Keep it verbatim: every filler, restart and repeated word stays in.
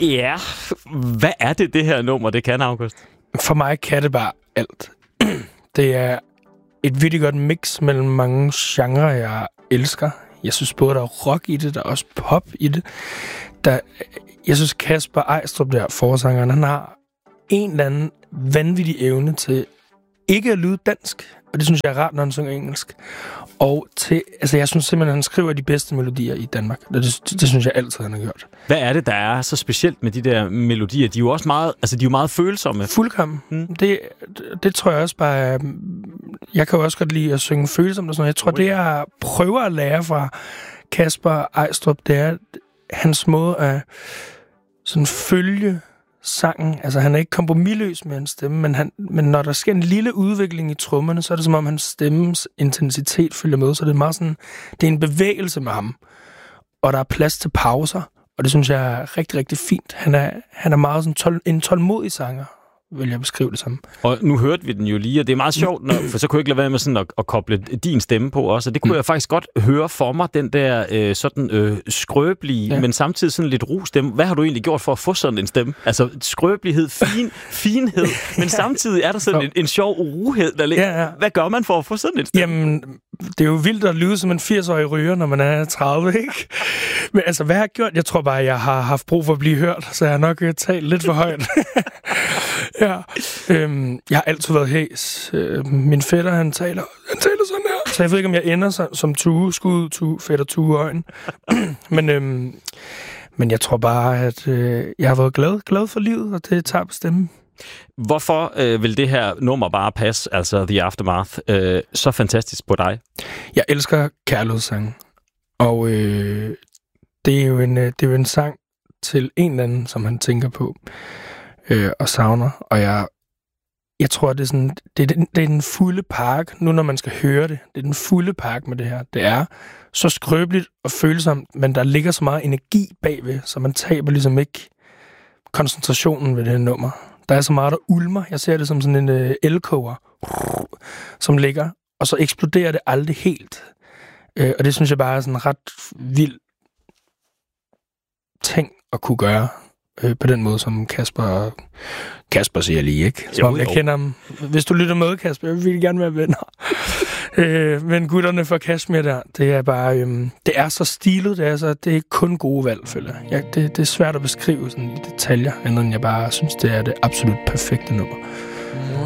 Ja, hvad er det, det her nummer, det kan, August? For mig kan det bare alt. Det er et virkelig godt mix mellem mange genrer, jeg elsker. Jeg synes både, der er rock i det, der er også pop i det. Der, jeg synes, Kasper Eistrup, der forsangeren, han har en eller anden vanvittig evne til ikke at lyde dansk. Og det synes jeg er rart, når han synger engelsk. Og til, altså jeg synes simpelthen, at han skriver de bedste melodier i Danmark. Det, det, det synes jeg altid, han har gjort. Hvad er det, der er så specielt med de der melodier? De er jo også meget, altså de er jo meget følsomme. Fuldkommen. Hmm. Det, det tror jeg også bare... Jeg kan jo også godt lide at synge følsomt og sådan noget. Jeg tror, det jeg prøver at lære fra Kasper Eistrup, det er hans måde at sådan følge sangen. Altså, han er ikke kompromisløs med hans stemme, men, han, men når der sker en lille udvikling i trommerne, så er det som om, hans stemmes intensitet følger med. Så det er meget sådan, det er en bevægelse med ham. Og der er plads til pauser, og det synes jeg er rigtig, rigtig fint. Han er, han er meget sådan tål, en tålmodig sanger, vil jeg beskrive det som. Og nu hørte vi den jo lige, og det er meget sjovt, når, for så kunne jeg ikke lade være med sådan at, at koble din stemme på også, og det kunne mm. jeg faktisk godt høre for mig, den der øh, sådan øh, skrøbelige, ja. Men samtidig sådan lidt ro stemme. Hvad har du egentlig gjort for at få sådan en stemme? Altså skrøbelighed, fin, finhed, men samtidig er der sådan en, en sjov urohed, der ligger. Ja, ja. Hvad gør man for at få sådan en stemme? Jamen, det er jo vildt at lyde som en firs-årig ryger, når man er tredive, ikke? Men altså, hvad har jeg gjort? Jeg tror bare, jeg har haft brug for at blive hørt, så jeg har nok talt lidt for højt. Ja, øhm, jeg har altid været hæs. Øh, min fætter, han taler, han taler sådan her. Så jeg ved ikke, om jeg ender som, som Tue, skud, Tue, fætter Tue Øjen. men, øhm, men jeg tror bare, at øh, jeg har været glad, glad for livet, og det tager på stemmen. Hvorfor øh, vil det her nummer bare passe, altså The Aftermath, øh, så fantastisk på dig? Jeg elsker kærlighedssange. Og øh, det, er jo en, det er jo en sang til en eller anden, som han tænker på. Øh, og savner, og jeg, jeg tror, det er, sådan, det, er den, det er den fulde park, nu når man skal høre det, det er den fulde park med det her. Det er så skrøbeligt og følsomt, men der ligger så meget energi bagved, så man taber ligesom ikke koncentrationen ved det her nummer. Der er så meget, der ulmer. Jeg ser det som sådan en øh, elkoger, som ligger, og så eksploderer det aldrig helt. Øh, og det synes jeg bare er sådan en ret vild ting at kunne gøre. Øh, på den måde, som Kasper... Kasper siger lige, ikke? Som om jeg kender ham. Hvis du lytter med, Kasper, jeg vil gerne være venner. øh, men gutterne fra Kashmir der, det er bare... Øhm, det er så stilet, det er, så, det er kun gode valg, føler jeg. Ja, det, det er svært at beskrive sådan i detaljer, end jeg bare synes, det er det absolut perfekte nummer.